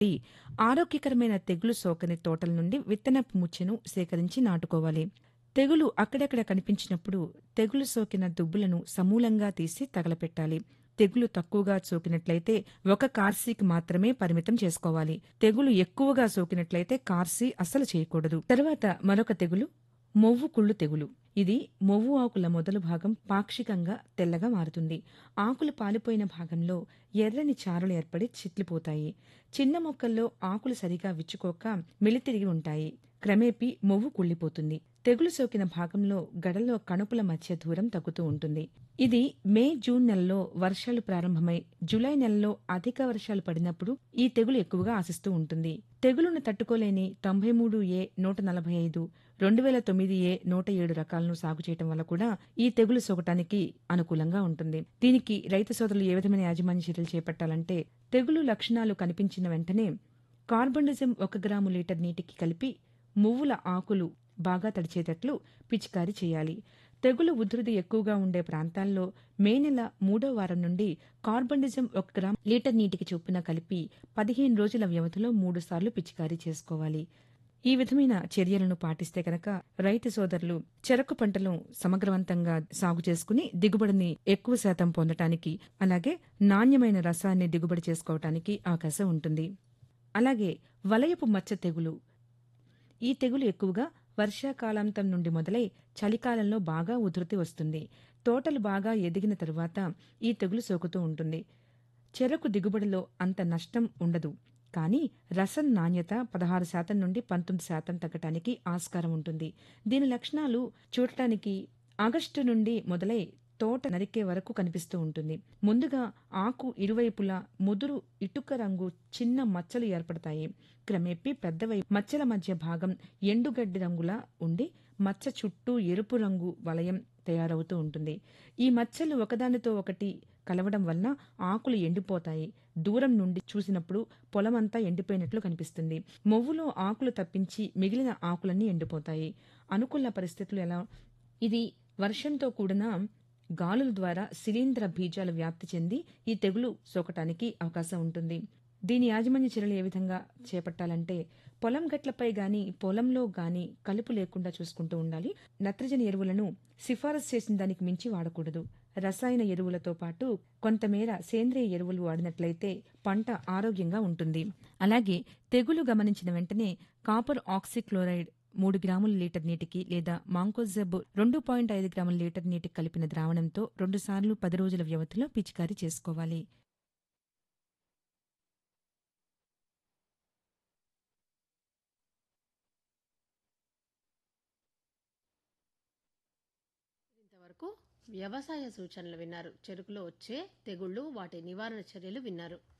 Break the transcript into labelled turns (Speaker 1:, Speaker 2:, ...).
Speaker 1: ఆరోగ్యకరమైన తెగులు సోకని తోటల నుండి విత్తనపు ముచ్చెను సేకరించి నాటుకోవాలి. తెగులు అక్కడక్కడ కనిపించినప్పుడు తెగులు సోకిన దుబ్బులను సమూలంగా తీసి తగలపెట్టాలి. తెగులు తక్కువగా సోకినట్లయితే ఒక కార్సీకి మాత్రమే పరిమితం చేసుకోవాలి. తెగులు ఎక్కువగా సోకినట్లయితే కార్సీ అస్సలు చేయకూడదు. తర్వాత మరొక తెగులు మొవ్వు కుళ్ళు తెగులు. ఇది మొవ్వు ఆకుల మొదలు భాగం పాక్షికంగా తెల్లగా మారుతుంది. ఆకులు పాలిపోయిన భాగంలో ఎర్రని చారలు ఏర్పడి చిట్లిపోతాయి. చిన్న మొక్కల్లో ఆకులు సరిగా విచ్చుకోక మెలితిరిగి ఉంటాయి. క్రమేపీ మొవ్వు కుళ్ళిపోతుంది. తెగులు సోకిన భాగంలో గడలో కణుపుల మధ్య దూరం తగ్గుతూ ఉంటుంది. ఇది మే జూన్ నెలలో వర్షాలు ప్రారంభమై జూలై నెలలో అధిక వర్షాలు పడినప్పుడు ఈ తెగులు ఎక్కువగా ఆశిస్తూ ఉంటుంది. తెగులును తట్టుకోలేని 93A 145, 2009A 107 రకాలను సాగు చేయటం వల్ల కూడా ఈ తెగులు సోకటానికి అనుకూలంగా ఉంటుంది. దీనికి రైతు సోదరులు ఏ విధమైన యాజమాన్య చర్యలు చేపట్టాలంటే, తెగులు లక్షణాలు కనిపించిన వెంటనే కార్బండిజం 1 గ్రాము లీటర్ నీటికి కలిపి మువ్వుల ఆకులు బాగా తడిచేటట్లు పిచికారీ చేయాలి. తెగులు ఉధృతి ఎక్కువగా ఉండే ప్రాంతాల్లో మే నెల 3వ వారం నుండి కార్బండిజం 1 గ్రాము లీటర్ నీటికి చొప్పున కలిపి 15 రోజుల వ్యవధిలో 3 సార్లు పిచికారీ చేసుకోవాలి. ఈ విధమైన చర్యలను పాటిస్తే కనుక రైతు సోదరులు చెరకు పంటలను సమగ్రవంతంగా సాగు చేసుకుని దిగుబడిని ఎక్కువ శాతం పొందటానికి, అలాగే నాణ్యమైన రసాన్ని దిగుబడి చేసుకోవటానికి అవకాశం ఉంటుంది. అలాగే వలయపు మచ్చ తెగులు. ఈ తెగులు ఎక్కువగా వర్షాకాలాంతం నుండి మొదలై చలికాలంలో బాగా ఉధృతి వస్తుంది. తోటలు బాగా ఎదిగిన తరువాత ఈ తెగులు సోకుతూ ఉంటుంది. చెరకు దిగుబడిలో అంత నష్టం ఉండదు, కానీ రసం నాణ్యత 16% నుండి 19% తగ్గటానికి ఆస్కారం ఉంటుంది. దీని లక్షణాలు చూడటానికి ఆగస్టు నుండి మొదలై తోట నరికే వరకు కనిపిస్తూ ఉంటుంది. ముందుగా ఆకు ఇరువైపులా ముదురు ఇటుక రంగు చిన్న మచ్చలు ఏర్పడతాయి. క్రమేపీ పెద్దవై మచ్చల మధ్య భాగం ఎండుగడ్డి రంగులా ఉండి మచ్చ చుట్టూ ఎరుపు రంగు వలయం తయారవుతూ ఉంటుంది. ఈ మచ్చలు ఒకదానితో ఒకటి కలవడం వలన ఆకులు ఎండిపోతాయి. దూరం నుండి చూసినప్పుడు పొలమంతా ఎండిపోయినట్లు కనిపిస్తుంది. మొవ్వులో ఆకులు తప్పించి మిగిలిన ఆకులన్నీ ఎండిపోతాయి. అనుకూల పరిస్థితులు ఎలా? ఇది వర్షంతో కూడిన గాలుల ద్వారా శిలీంధ్ర బీజాలు వ్యాప్తి చెంది ఈ తెగులు సోకటానికి అవకాశం ఉంటుంది. దీని యాజమాన్య చర్యలు ఏ విధంగా చేపట్టాలంటే, పొలం గట్లపై గాని పొలంలో గాని కలుపు లేకుండా చూసుకుంటూ ఉండాలి. నత్రజని ఎరువులను సిఫారసు చేసిన దానికి మించి వాడకూడదు. రసాయన ఎరువులతో పాటు కొంతమేర సేంద్రియ ఎరువులు వాడినట్లయితే పంట ఆరోగ్యంగా ఉంటుంది. అలాగే తెగులు గమనించిన వెంటనే కాపర్ ఆక్సిక్లోరైడ్ 3 గ్రాముల లీటర్ నీటికి లేదా మాంకోజెబ్ 2.5 గ్రాముల లీటర్ నీటికి కలిపిన ద్రావణంతో 2 సార్లు 10 రోజుల వ్యవధిలో పిచికారీ చేసుకోవాలి.
Speaker 2: ఇంతవరకు వ్యవసాయ సూచనలు విన్నారు. చెరుకులో వచ్చే తెగుళ్లు, వాటి నివారణ చర్యలు విన్నారు.